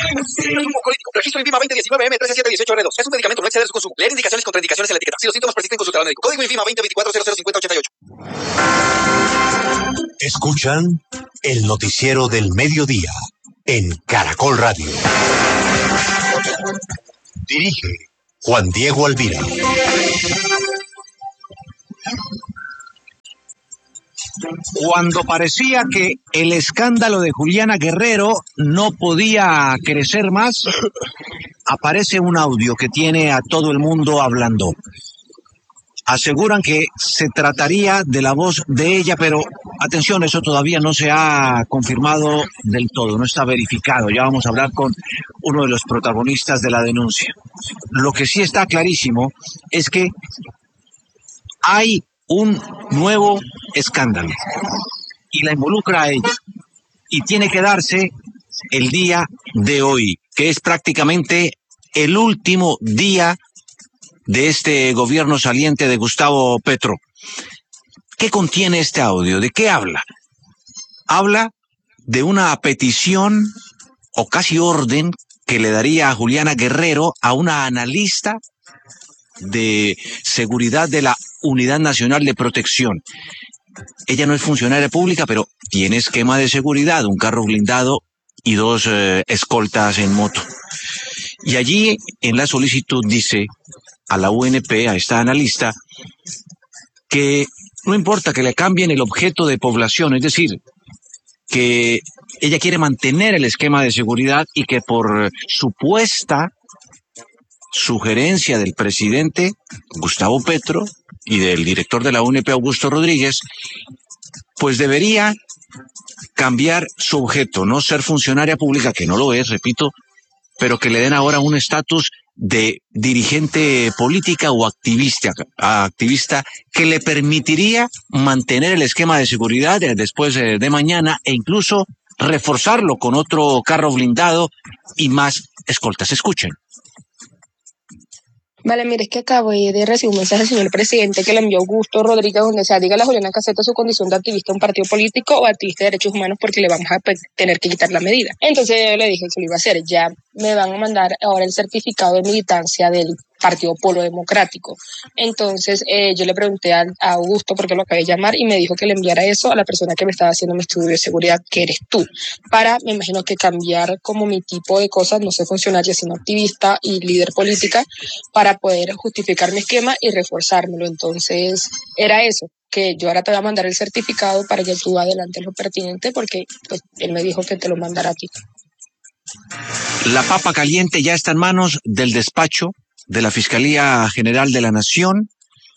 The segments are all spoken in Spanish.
Registro INVIMA 2019M13718R2. Es un medicamento, no exceder su consumo. Leer indicaciones y contraindicaciones en la etiqueta. Si los síntomas persisten, consultar al médico. Código INVIMA 2024005088. Escuchan el noticiero del mediodía en Caracol Radio. Dirige Juan Diego Alvira. Cuando parecía que el escándalo de Juliana Guerrero no podía crecer más, aparece un audio que tiene a todo el mundo hablando. Aseguran que se trataría de la voz de ella, pero atención, eso todavía no se ha confirmado del todo, no está verificado. Ya vamos a hablar con uno de los protagonistas de la denuncia. Lo que sí está clarísimo es que hay un nuevo escándalo y la involucra a ella y tiene que darse el día de hoy, que es prácticamente el último día de este gobierno saliente de Gustavo Petro. ¿Qué contiene este audio? ¿De qué habla? Habla de una petición o casi orden que le daría a Juliana Guerrero a una analista de seguridad de la Unidad Nacional de Protección. Ella no es funcionaria pública, pero tiene esquema de seguridad, un carro blindado y 2 escoltas en moto. Y allí en la solicitud dice a la UNP, a esta analista, que no importa que le cambien el objeto de población, es decir, que ella quiere mantener el esquema de seguridad y que por supuesta sugerencia del presidente Gustavo Petro y del director de la UNP, Augusto Rodríguez, pues debería cambiar su objeto, no ser funcionaria pública, que no lo es, repito, pero que le den ahora un estatus de dirigente política o activista que le permitiría mantener el esquema de seguridad después de mañana e incluso reforzarlo con otro carro blindado y más escoltas. Escuchen. Vale, mire, es que acabo de recibir un mensaje del señor presidente que le envió Augusto Rodríguez, donde se diga a la Juliana que acepta su condición de activista de un partido político o activista de derechos humanos porque le vamos a tener que quitar la medida. Entonces yo le dije que lo iba a hacer. Ya me van a mandar ahora el certificado de militancia del Partido Polo Democrático. Entonces yo le pregunté a Augusto porque lo acabé de llamar y me dijo que le enviara eso a la persona que me estaba haciendo mi estudio de seguridad, que eres tú, para, me imagino que cambiar como mi tipo de cosas, no ser funcionaria sino activista y líder política, para poder justificar mi esquema y reforzármelo. Entonces era eso, que yo ahora te voy a mandar el certificado para que tú adelantes lo pertinente, porque pues, él me dijo que te lo mandara a ti. La papa caliente ya está en manos del despacho de la Fiscalía General de la Nación,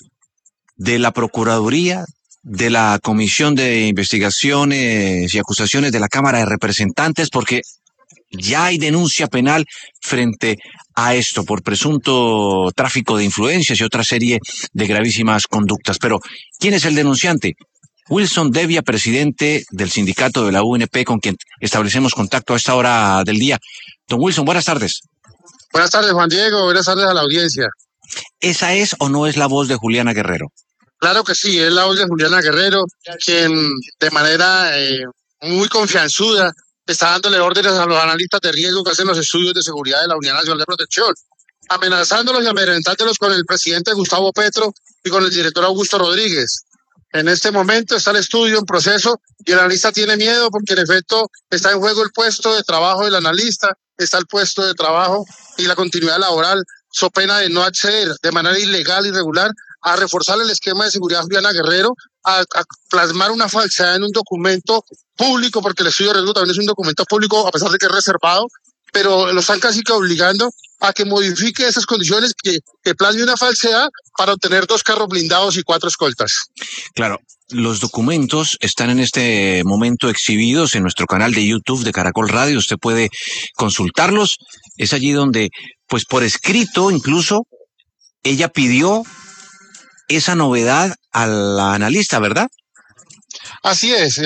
de la Procuraduría, de la Comisión de Investigaciones y Acusaciones de la Cámara de Representantes, porque ya hay denuncia penal frente a esto por presunto tráfico de influencias y otra serie de gravísimas conductas. Pero, ¿quién es el denunciante? Wilson Devia, presidente del sindicato de la UNP, con quien establecemos contacto a esta hora del día. Don Wilson, buenas tardes. Buenas tardes, Juan Diego. Buenas tardes a la audiencia. ¿Esa es o no es la voz de Juliana Guerrero? Claro que sí, es la voz de Juliana Guerrero, quien de manera muy confianzuda está dándole órdenes a los analistas de riesgo que hacen los estudios de seguridad de la Unidad Nacional de Protección, amenazándolos y amedrentándolos con el presidente Gustavo Petro y con el director Augusto Rodríguez. En este momento está el estudio en proceso y el analista tiene miedo porque en efecto está en juego el puesto de trabajo del analista, está el puesto de trabajo y la continuidad laboral, so pena de no acceder de manera ilegal y irregular a reforzar el esquema de seguridad Juliana Guerrero, a plasmar una falsedad en un documento público, porque el estudio de riesgo también es un documento público a pesar de que es reservado, pero lo están casi que obligando a que modifique esas condiciones, que plasme una falsedad para obtener 2 carros blindados y 4 escoltas. Claro, los documentos están en este momento exhibidos en nuestro canal de YouTube de Caracol Radio. Usted puede consultarlos. Es allí donde, pues por escrito incluso, ella pidió esa novedad a la analista, ¿verdad? Así es,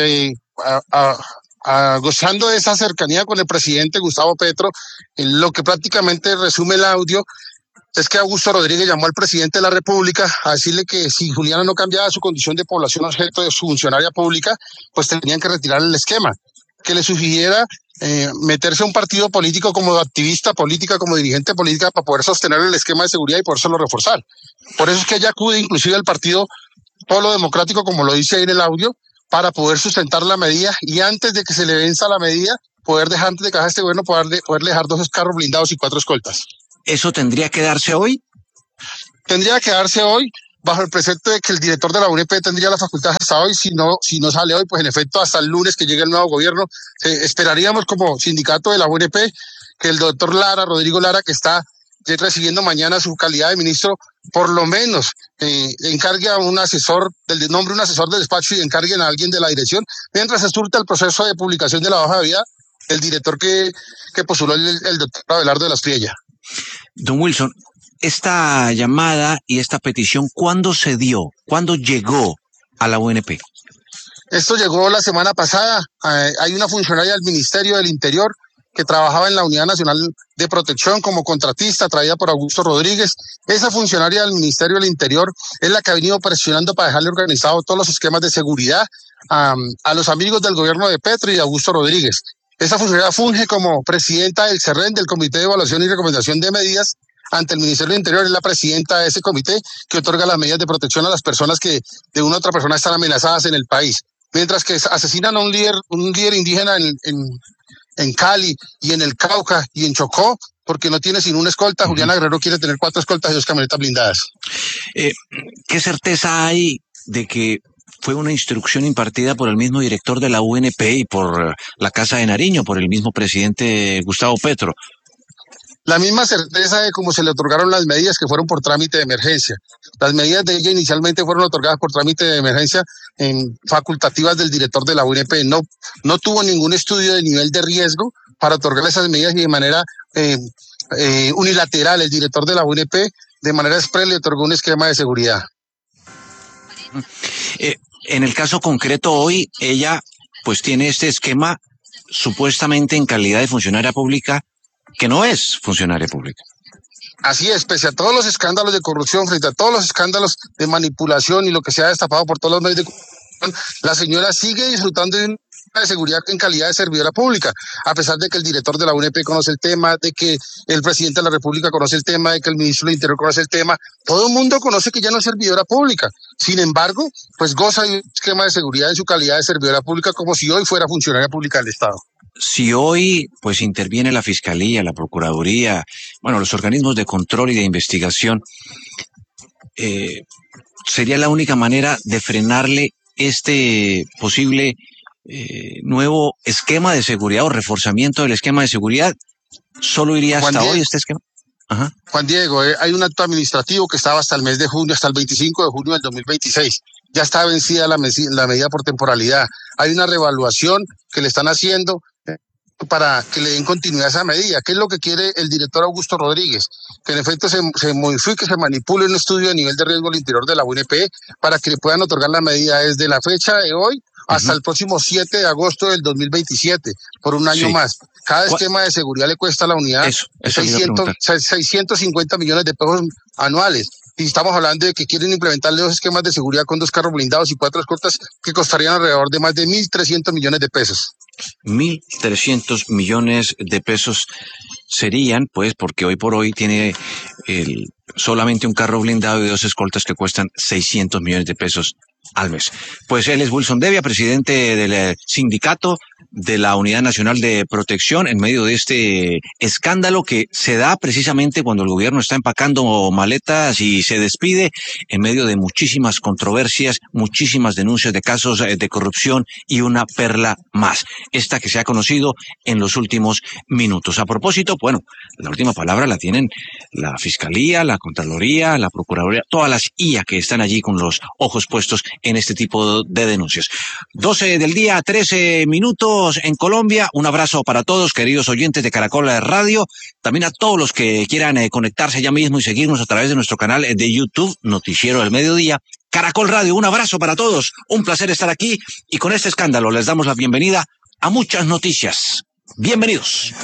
gozando de esa cercanía con el presidente Gustavo Petro, lo que prácticamente resume el audio es que Augusto Rodríguez llamó al presidente de la República a decirle que si Juliana no cambiaba su condición de población objeto de su funcionaria pública, pues tenían que retirar el esquema, que le sugiriera meterse a un partido político como activista política, como dirigente política, para poder sostener el esquema de seguridad y podérselo reforzar. Por eso es que ella acude inclusive al partido Polo Democrático, como lo dice ahí en el audio, para poder sustentar la medida y antes de que se le venza la medida, poder dejar, antes de que haga este gobierno, poder dejar 2 carros blindados y 4 escoltas. ¿Eso tendría que darse hoy? Tendría que darse hoy, bajo el precepto de que el director de la UNP tendría la facultad hasta hoy. Si no sale hoy, pues en efecto hasta el lunes que llegue el nuevo gobierno, esperaríamos como sindicato de la UNP que el doctor Rodrigo Lara, que está recibiendo mañana su calidad de ministro, por lo menos encargue a un asesor, nombre un asesor del despacho y encarguen a alguien de la dirección, mientras se surta el proceso de publicación de la hoja de vida del director que postuló el doctor Abelardo de la Espriella. Don Wilson, esta llamada y esta petición, ¿cuándo se dio? ¿Cuándo llegó a la UNP? Esto llegó la semana pasada. Hay una funcionaria del Ministerio del Interior que trabajaba en la Unidad Nacional de Protección como contratista, traída por Augusto Rodríguez. Esa funcionaria del Ministerio del Interior es la que ha venido presionando para dejarle organizado todos los esquemas de seguridad a los amigos del gobierno de Petro y de Augusto Rodríguez. Esa funcionaria funge como presidenta del CERREN, del Comité de Evaluación y Recomendación de Medidas ante el Ministerio del Interior. Es la presidenta de ese comité que otorga las medidas de protección a las personas que de una u otra persona están amenazadas en el país. Mientras que asesinan a un líder indígena en Cali y en el Cauca y en Chocó, porque no tiene sino una escolta. Juliana Guerrero quiere tener 4 escoltas y 2 camionetas blindadas. ¿Qué certeza hay de que fue una instrucción impartida por el mismo director de la UNP y por la Casa de Nariño, por el mismo presidente Gustavo Petro? La misma certeza de cómo se le otorgaron las medidas, que fueron por trámite de emergencia. Las medidas de ella inicialmente fueron otorgadas por trámite de emergencia facultativas del director de la UNP. No tuvo ningún estudio de nivel de riesgo para otorgar esas medidas y de manera unilateral el director de la UNP de manera expresa le otorgó un esquema de seguridad. En el caso concreto hoy, ella pues tiene este esquema supuestamente en calidad de funcionaria pública, que no es funcionaria pública. Así es, pese a todos los escándalos de corrupción, frente a todos los escándalos de manipulación y lo que se ha destapado por todos los medios de comunicación, la señora sigue disfrutando de de seguridad en calidad de servidora pública, a pesar de que el director de la UNP conoce el tema, de que el presidente de la República conoce el tema, de que el ministro del Interior conoce el tema. Todo el mundo conoce que ya no es servidora pública. Sin embargo, pues goza de un esquema de seguridad en su calidad de servidora pública como si hoy fuera funcionaria pública del Estado. Si hoy pues interviene la Fiscalía, la Procuraduría, bueno, los organismos de control y de investigación, sería la única manera de frenarle este posible nuevo esquema de seguridad o reforzamiento del esquema de seguridad. ¿Solo iría hasta hoy este esquema? Ajá. Juan Diego, hay un acto administrativo que estaba hasta el mes de junio, hasta el 25 de junio del 2026. Ya está vencida la medida por temporalidad. Hay una reevaluación que le están haciendo para que le den continuidad a esa medida. ¿Qué es lo que quiere el director Augusto Rodríguez? Que en efecto se modifique, se manipule un estudio de nivel de riesgo al interior de la UNP para que le puedan otorgar la medida desde la fecha de hoy hasta el próximo 7 de agosto del 2027, por un año más. Cada esquema de seguridad le cuesta a la unidad 650 millones de pesos anuales. Y estamos hablando de que quieren implementarle 2 esquemas de seguridad con 2 carros blindados y 4 escoltas que costarían alrededor de más de 1.300 millones de pesos. 1.300 millones de pesos serían, pues, porque hoy por hoy tiene solamente un carro blindado y 2 escoltas que cuestan 600 millones de pesos al mes. Pues él es Wilson Devia, presidente del sindicato de la Unidad Nacional de Protección, en medio de este escándalo que se da precisamente cuando el gobierno está empacando maletas y se despide, en medio de muchísimas controversias, muchísimas denuncias de casos de corrupción y una perla más, esta que se ha conocido en los últimos minutos. A propósito, bueno, la última palabra la tienen la Fiscalía, la Contraloría, la Procuraduría, todas las IA que están allí con los ojos puestos en este tipo de denuncias. 12 del día, 13 minutos en Colombia. Un abrazo para todos, queridos oyentes de Caracol Radio. También a todos los que quieran conectarse ya mismo y seguirnos a través de nuestro canal de YouTube, Noticiero del Mediodía, Caracol Radio. Un abrazo para todos. Un placer estar aquí y con este escándalo les damos la bienvenida a muchas noticias. Bienvenidos.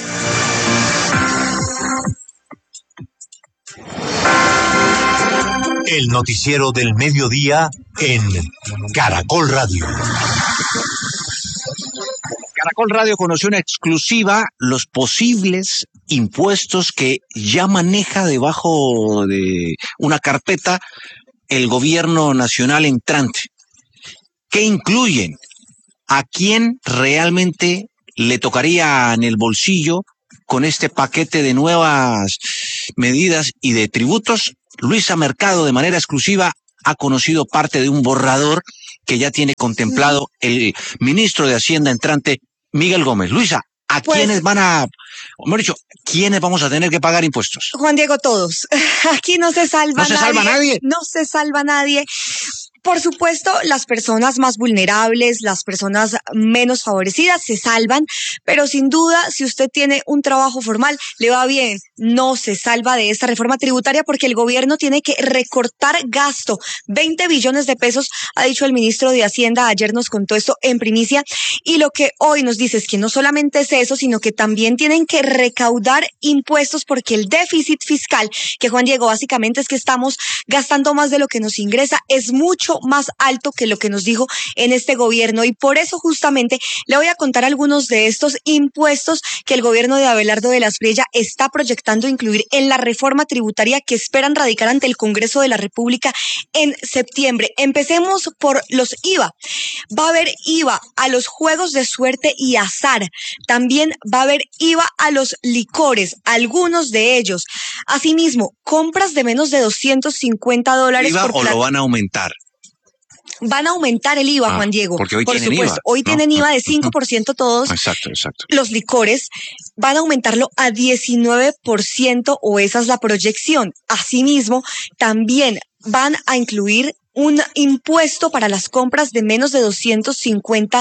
El noticiero del mediodía en Caracol Radio. Caracol Radio conoció una exclusiva, los posibles impuestos que ya maneja debajo de una carpeta el gobierno nacional entrante. ¿Qué incluyen? ¿A quién realmente le tocaría en el bolsillo con este paquete de nuevas medidas y de tributos? Luisa Mercado, de manera exclusiva, ha conocido parte de un borrador que ya tiene contemplado el ministro de Hacienda entrante, Miguel Gómez. Luisa, ¿a quiénes van a, o mejor dicho, quiénes vamos a tener que pagar impuestos? Juan Diego, todos. Aquí no se salva nadie. ¿No se salva nadie? No se salva nadie. Por supuesto, las personas más vulnerables, las personas menos favorecidas se salvan, pero sin duda, si usted tiene un trabajo formal, le va bien, no se salva de esta reforma tributaria porque el gobierno tiene que recortar gasto. 20 billones de pesos, ha dicho el ministro de Hacienda, ayer nos contó esto en primicia, y lo que hoy nos dice es que no solamente es eso, sino que también tienen que recaudar impuestos porque el déficit fiscal, que Juan Diego, básicamente es que estamos gastando más de lo que nos ingresa, es mucho más alto que lo que nos dijo en este gobierno, y por eso justamente le voy a contar algunos de estos impuestos que el gobierno de Abelardo de la Espriella está proyectando incluir en la reforma tributaria que esperan radicar ante el Congreso de la República en septiembre. Empecemos por los IVA. Va a haber IVA a los juegos de suerte y azar. También va a haber IVA a los licores, algunos de ellos. Asimismo, compras de menos de $250 ¿IVA por o lo van a aumentar? Van a aumentar el IVA, Juan Diego. Porque hoy por tienen supuesto. IVA. Hoy tienen IVA de 5% todos. Exacto. Los licores van a aumentarlo a 19%, o esa es la proyección. Asimismo, también van a incluir un impuesto para las compras de menos de $250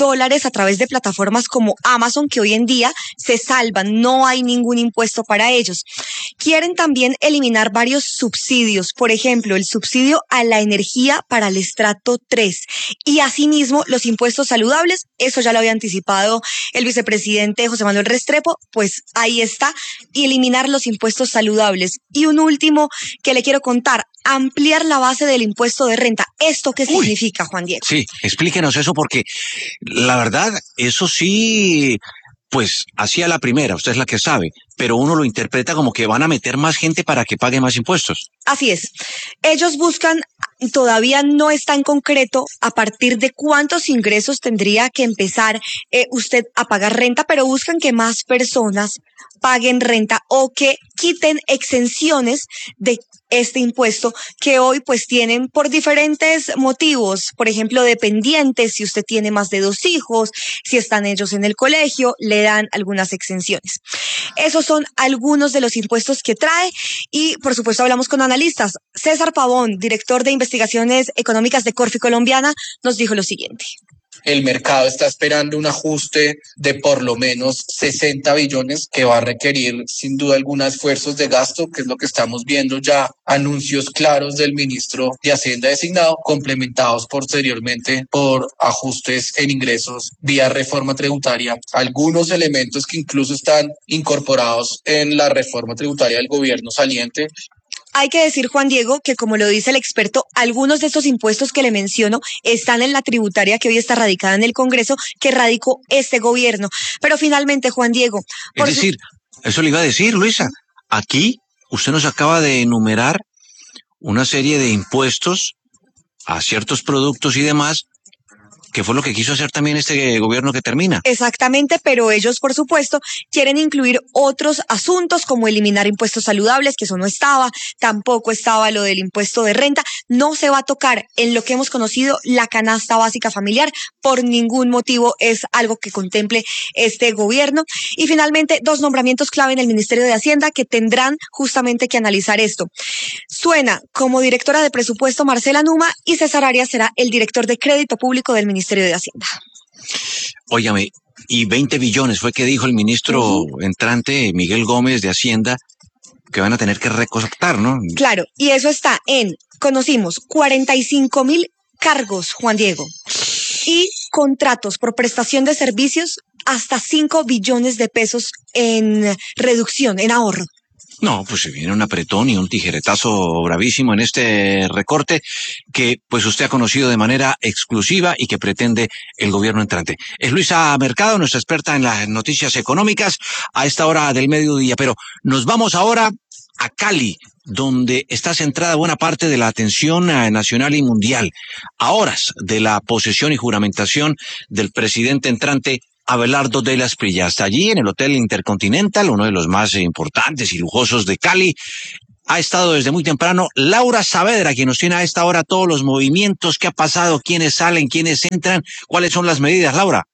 a través de plataformas como Amazon, que hoy en día se salvan, no hay ningún impuesto para ellos. Quieren también eliminar varios subsidios, por ejemplo, el subsidio a la energía para el estrato 3 y asimismo los impuestos saludables, eso ya lo había anticipado el vicepresidente José Manuel Restrepo, pues ahí está, y eliminar los impuestos saludables. Y un último que le quiero contar, ampliar la base del impuesto de renta. ¿Esto qué significa, Juan Diego? Sí, explíquenos eso porque la verdad, eso sí, pues así a la primera, usted es la que sabe, pero uno lo interpreta como que van a meter más gente para que pague más impuestos. Así es. Ellos buscan, todavía no está en concreto a partir de cuántos ingresos tendría que empezar usted a pagar renta, pero buscan que más personas paguen renta o que quiten exenciones de este impuesto que hoy pues tienen por diferentes motivos, por ejemplo, dependientes, si usted tiene más de 2 hijos, si están ellos en el colegio, le dan algunas exenciones. Esos son algunos de los impuestos que trae y por supuesto hablamos con analistas. César Pavón, director de investigaciones económicas de Corfi Colombiana, nos dijo lo siguiente. El mercado está esperando un ajuste de por lo menos 60 billones que va a requerir sin duda algunos esfuerzos de gasto, que es lo que estamos viendo ya, anuncios claros del ministro de Hacienda designado, complementados posteriormente por ajustes en ingresos vía reforma tributaria. Algunos elementos que incluso están incorporados en la reforma tributaria del gobierno saliente. Hay que decir, Juan Diego, que como lo dice el experto, algunos de estos impuestos que le menciono están en la tributaria que hoy está radicada en el Congreso, que radicó este gobierno. Pero finalmente, Juan Diego... Es decir, eso le iba a decir, Luisa, aquí usted nos acaba de enumerar una serie de impuestos a ciertos productos y demás, que fue lo que quiso hacer también este gobierno que termina. Exactamente, pero ellos, por supuesto, quieren incluir otros asuntos como eliminar impuestos saludables, que eso no estaba, tampoco estaba lo del impuesto de renta, no se va a tocar en lo que hemos conocido la canasta básica familiar, por ningún motivo es algo que contemple este gobierno. Y finalmente, 2 nombramientos clave en el Ministerio de Hacienda que tendrán justamente que analizar esto. Suena como directora de presupuesto Marcela Numa y César Arias será el director de crédito público del Ministerio de Hacienda. Óigame, y 20 billones fue que dijo el ministro entrante Miguel Gómez de Hacienda que van a tener que recortar, ¿no? Claro, y eso está en, conocimos, 45,000 cargos, Juan Diego, y contratos por prestación de servicios hasta 5 billones de pesos en reducción, en ahorro. No, pues se viene un apretón y un tijeretazo bravísimo en este recorte que pues usted ha conocido de manera exclusiva y que pretende el gobierno entrante. Es Luisa Mercado, nuestra experta en las noticias económicas a esta hora del mediodía, pero nos vamos ahora a Cali, donde está centrada buena parte de la atención nacional y mundial, a horas de la posesión y juramentación del presidente entrante Abelardo de la Espriella. Hasta allí, en el Hotel Intercontinental, uno de los más importantes y lujosos de Cali, ha estado desde muy temprano Laura Saavedra, quien nos tiene a esta hora todos los movimientos, qué ha pasado, quiénes salen, quiénes entran, cuáles son las medidas. Laura.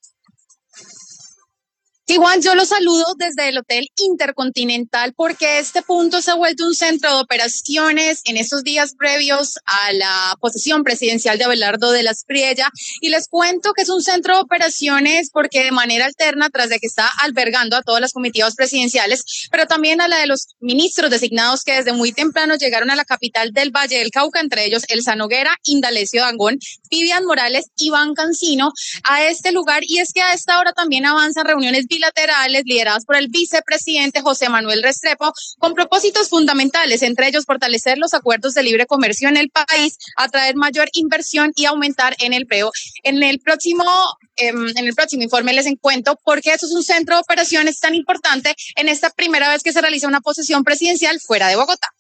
Sí, Juan, yo los saludo desde el Hotel Intercontinental porque este punto se ha vuelto un centro de operaciones en estos días previos a la posesión presidencial de Abelardo de la Espriella. Y les cuento que es un centro de operaciones porque de manera alterna, tras de que está albergando a todas las comitivas presidenciales, pero también a la de los ministros designados que desde muy temprano llegaron a la capital del Valle del Cauca, entre ellos Elsa Noguera, Indalecio Dangond, Vivian Morales, Iván Cancino, a este lugar. Y es que a esta hora también avanzan reuniones bilaterales lideradas por el vicepresidente José Manuel Restrepo con propósitos fundamentales, entre ellos fortalecer los acuerdos de libre comercio en el país, atraer mayor inversión y aumentar en el empleo. En el próximo informe les cuento por qué eso es un centro de operaciones tan importante en esta primera vez que se realiza una posesión presidencial fuera de Bogotá.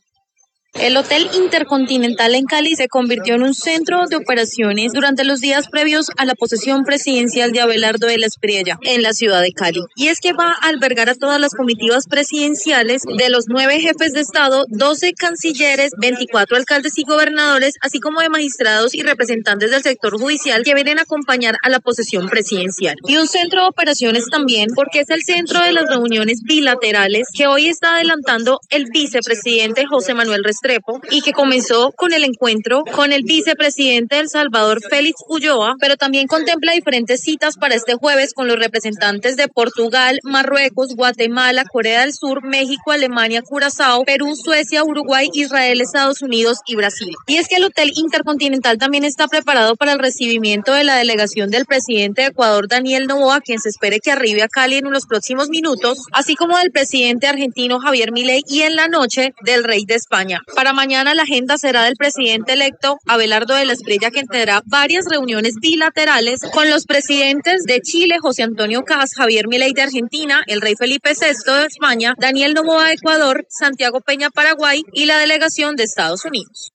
El Hotel Intercontinental en Cali se convirtió en un centro de operaciones durante los días previos a la posesión presidencial de Abelardo de la Espriella en la ciudad de Cali. Y es que va a albergar a todas las comitivas presidenciales de los 9 jefes de Estado, 12 cancilleres, 24 alcaldes y gobernadores, así como de magistrados y representantes del sector judicial que vienen a acompañar a la posesión presidencial. Y un centro de operaciones también porque es el centro de las reuniones bilaterales que hoy está adelantando el vicepresidente José Manuel Restrepo, y que comenzó con el encuentro con el vicepresidente de El Salvador, Félix Ulloa, pero también contempla diferentes citas para este jueves con los representantes de Portugal, Marruecos, Guatemala, Corea del Sur, México, Alemania, Curazao, Perú, Suecia, Uruguay, Israel, Estados Unidos y Brasil. Y es que el Hotel Intercontinental también está preparado para el recibimiento de la delegación del presidente de Ecuador, Daniel Noboa, quien se espere que arribe a Cali en los próximos minutos, así como del presidente argentino Javier Milei y en la noche del rey de España. Para mañana la agenda será del presidente electo Abelardo de la Espriella, quien tendrá varias reuniones bilaterales con los presidentes de Chile, José Antonio Kast, Javier Milei de Argentina, el rey Felipe VI de España, Daniel Noboa de Ecuador, Santiago Peña Paraguay y la delegación de Estados Unidos.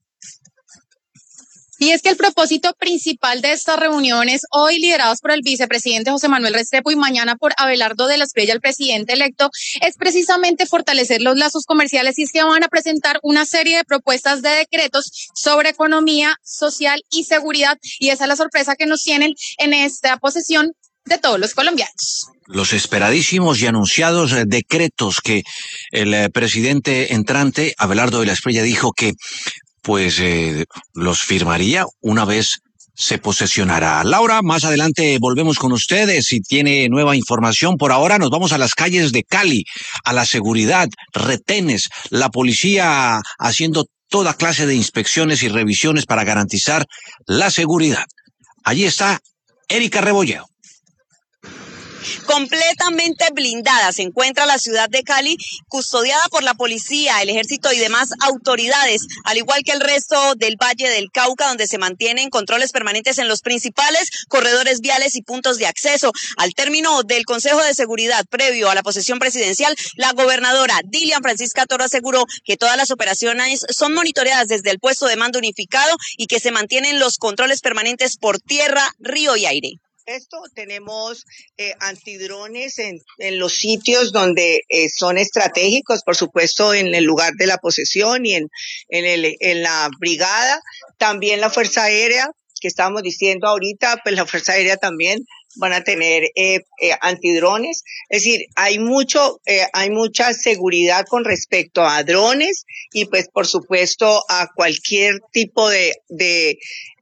Y es que el propósito principal de estas reuniones, hoy lideradas por el vicepresidente José Manuel Restrepo y mañana por Abelardo de la Espriella, el presidente electo, es precisamente fortalecer los lazos comerciales, y es que van a presentar una serie de propuestas de decretos sobre economía, social y seguridad, y esa es la sorpresa que nos tienen en esta posesión de todos los colombianos. Los esperadísimos y anunciados decretos que el presidente entrante, Abelardo de la Espriella, dijo que pues los firmaría una vez se posesionará. Laura, más adelante volvemos con ustedes si tiene nueva información. Por ahora nos vamos a las calles de Cali, a la seguridad, retenes, la policía haciendo toda clase de inspecciones y revisiones para garantizar la seguridad. Allí está Erika Rebolledo. Completamente blindada se encuentra la ciudad de Cali, custodiada por la policía, el ejército y demás autoridades, al igual que el resto del Valle del Cauca, donde se mantienen controles permanentes en los principales corredores viales y puntos de acceso. Al término del Consejo de Seguridad previo a la posesión presidencial, la gobernadora Dilian Francisca Toro aseguró que todas las operaciones son monitoreadas desde el puesto de mando unificado y que se mantienen los controles permanentes por tierra, río y aire. Tenemos antidrones en los sitios donde son estratégicos, por supuesto en el lugar de la posesión y en la brigada. También la Fuerza Aérea, que estábamos diciendo ahorita, pues la Fuerza Aérea también van a tener antidrones. Es decir, hay mucha seguridad con respecto a drones y pues por supuesto a cualquier tipo de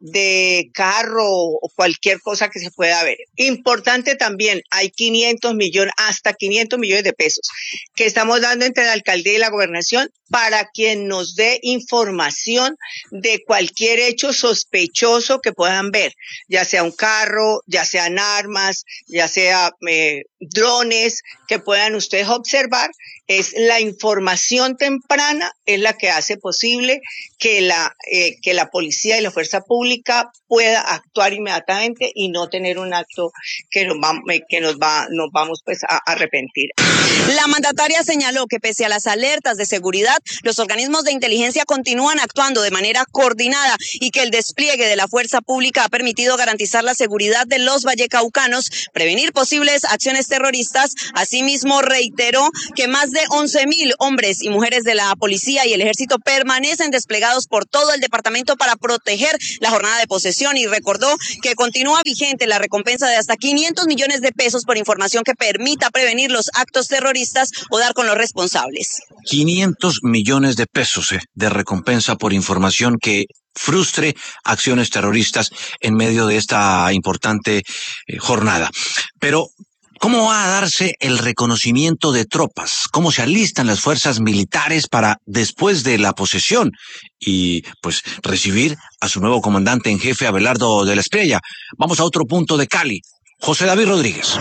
carro o cualquier cosa que se pueda ver. Importante también, hay hasta 500 millones de pesos que estamos dando entre la alcaldía y la gobernación para quien nos dé información de cualquier hecho sospechoso que puedan ver, ya sea un carro, ya sean armas, ya sea drones que puedan ustedes observar. Es la información temprana es la que hace posible que la policía y la fuerza pública pueda actuar inmediatamente y no tener un acto que nos vamos pues a arrepentir. La mandataria señaló que pese a las alertas de seguridad, los organismos de inteligencia continúan actuando de manera coordinada y que el despliegue de la fuerza pública ha permitido garantizar la seguridad de los vallecaucanos, prevenir posibles acciones terroristas. Asimismo, reiteró que más de 11.000 hombres y mujeres de la policía y el ejército permanecen desplegados por todo el departamento para proteger la jornada de posesión y recordó que continúa vigente la recompensa de hasta 500 millones de pesos por información que permita prevenir los actos terroristas o dar con los responsables. 500 millones de pesos de recompensa por información que frustre acciones terroristas en medio de esta importante jornada. Pero ¿cómo va a darse el reconocimiento de tropas? ¿Cómo se alistan las fuerzas militares para, después de la posesión y pues recibir a su nuevo comandante en jefe, Abelardo de la Espriella? Vamos a otro punto de Cali. José David Rodríguez.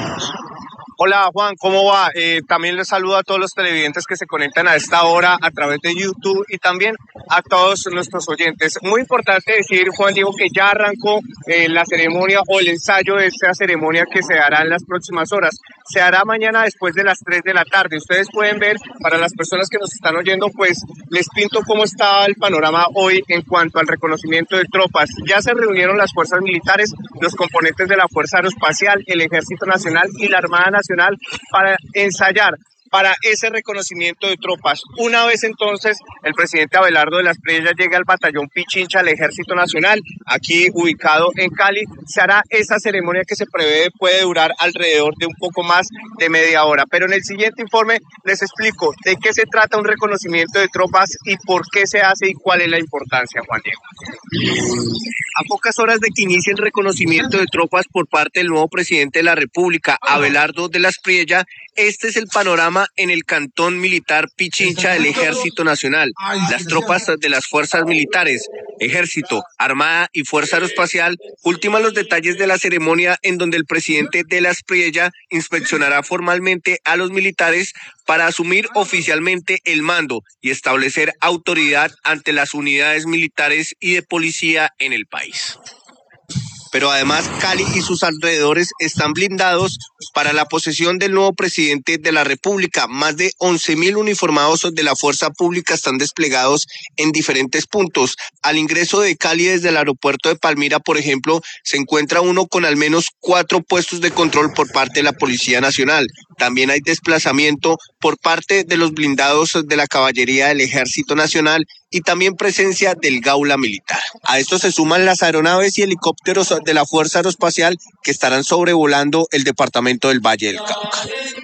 Hola Juan, ¿cómo va? También les saludo a todos los televidentes que se conectan a esta hora a través de YouTube y también a todos nuestros oyentes. Muy importante decir, Juan Diego, que ya arrancó la ceremonia o el ensayo de esta ceremonia que se hará en las próximas horas. Se hará mañana después de las 3 de la tarde. Ustedes pueden ver, para las personas que nos están oyendo, pues les pinto cómo está el panorama hoy en cuanto al reconocimiento de tropas. Ya se reunieron las fuerzas militares, los componentes de la Fuerza Aeroespacial, el Ejército Nacional y la Armada Nacional para ensayar para ese reconocimiento de tropas. Una vez entonces el presidente Abelardo de la Espriella llegue al batallón Pichincha del Ejército Nacional, aquí ubicado en Cali, se hará esa ceremonia que se prevé puede durar alrededor de un poco más de media hora. Pero en el siguiente informe les explico de qué se trata un reconocimiento de tropas y por qué se hace y cuál es la importancia, Juan Diego. A pocas horas de que inicie el reconocimiento de tropas por parte del nuevo presidente de la República, Abelardo de la Espriella, este es el panorama en el cantón militar Pichincha del Ejército Nacional. Las tropas de las fuerzas militares, Ejército, Armada y Fuerza Aeroespacial ultiman los detalles de la ceremonia en donde el presidente de la Espriella inspeccionará formalmente a los militares para asumir oficialmente el mando y establecer autoridad ante las unidades militares y de policía en el país. Pero además Cali y sus alrededores están blindados para la posesión del nuevo presidente de la República. Más de 11.000 uniformados de la fuerza pública están desplegados en diferentes puntos. Al ingreso de Cali desde el aeropuerto de Palmira, por ejemplo, se encuentra uno con al menos 4 puestos de control por parte de la Policía Nacional. También hay desplazamiento por parte de los blindados de la caballería del Ejército Nacional y también presencia del Gaula Militar. A esto se suman las aeronaves y helicópteros de la Fuerza Aeroespacial que estarán sobrevolando el departamento del Valle del Cauca.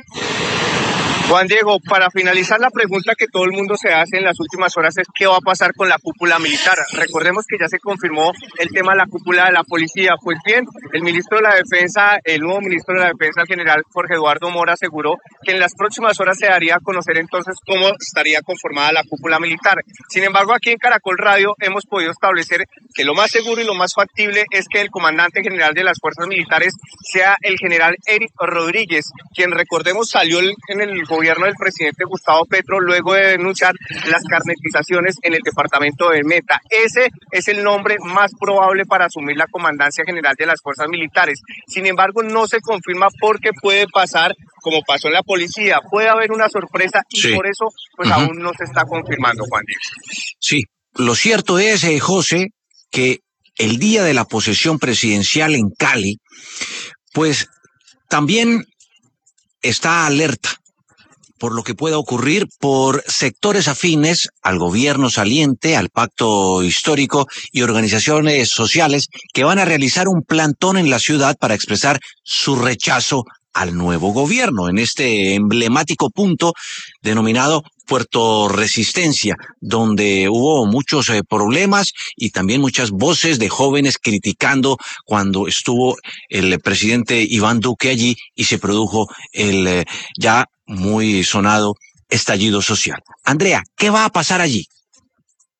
Juan Diego, para finalizar la pregunta que todo el mundo se hace en las últimas horas es ¿qué va a pasar con la cúpula militar? Recordemos que ya se confirmó el tema de la cúpula de la policía. Pues bien, el ministro de la Defensa, el nuevo ministro de la Defensa, el general Jorge Eduardo Mora, aseguró que en las próximas horas se daría a conocer entonces cómo estaría conformada la cúpula militar. Sin embargo, aquí en Caracol Radio hemos podido establecer que lo más seguro y lo más factible es que el comandante general de las fuerzas militares sea el general Eric Rodríguez, quien recordemos salió en el gobierno del presidente Gustavo Petro luego de denunciar las carnetizaciones en el departamento de Meta. Ese es el nombre más probable para asumir la comandancia general de las fuerzas militares. Sin embargo, no se confirma porque puede pasar como pasó en la policía, puede haber una sorpresa y por eso pues aún no se está confirmando, Juan Diego. Sí, lo cierto es, José, que el día de la posesión presidencial en Cali, pues también está alerta por lo que pueda ocurrir por sectores afines al gobierno saliente, al pacto histórico y organizaciones sociales que van a realizar un plantón en la ciudad para expresar su rechazo al nuevo gobierno en este emblemático punto denominado Puerto Resistencia, donde hubo muchos problemas y también muchas voces de jóvenes criticando cuando estuvo el presidente Iván Duque allí y se produjo el ya muy sonado estallido social. Andrea, ¿qué va a pasar allí?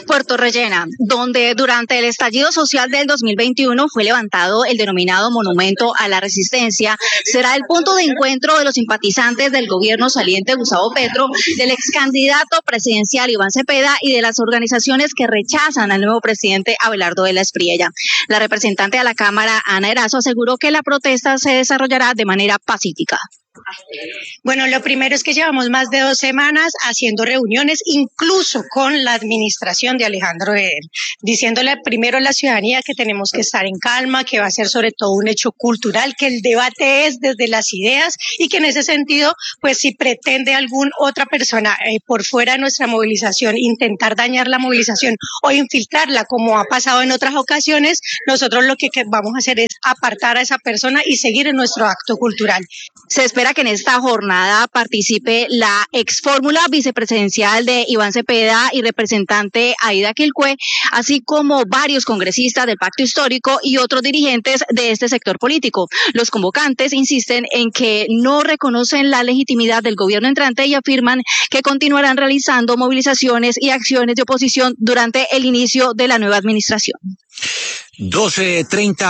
Puerto Rellena, donde durante el estallido social del 2021 fue levantado el denominado Monumento a la Resistencia, será el punto de encuentro de los simpatizantes del gobierno saliente Gustavo Petro, del ex candidato presidencial Iván Cepeda y de las organizaciones que rechazan al nuevo presidente Abelardo de la Espriella. La representante de la Cámara, Ana Erazo, aseguró que la protesta se desarrollará de manera pacífica. Bueno, lo primero es que llevamos más de 2 semanas haciendo reuniones, incluso con la administración de Alejandro Eder, diciéndole primero a la ciudadanía que tenemos que estar en calma, que va a ser sobre todo un hecho cultural, que el debate es desde las ideas y que en ese sentido, pues si pretende alguna otra persona por fuera de nuestra movilización intentar dañar la movilización o infiltrarla, como ha pasado en otras ocasiones, nosotros lo que vamos a hacer es apartar a esa persona y seguir en nuestro acto cultural. Se espera que en esta jornada participe la ex fórmula vicepresidencial de Iván Cepeda y representante Aida Quilcue, así como varios congresistas del Pacto Histórico y otros dirigentes de este sector político. Los convocantes insisten en que no reconocen la legitimidad del gobierno entrante y afirman que continuarán realizando movilizaciones y acciones de oposición durante el inicio de la nueva administración. 12:30